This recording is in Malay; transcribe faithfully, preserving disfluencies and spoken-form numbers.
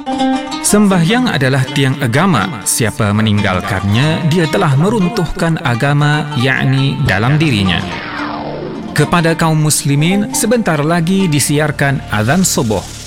Sembahyang adalah tiang agama. Siapa meninggalkannya, dia telah meruntuhkan agama, yakni dalam dirinya. Kepada kaum muslimin, sebentar lagi disiarkan azan subuh.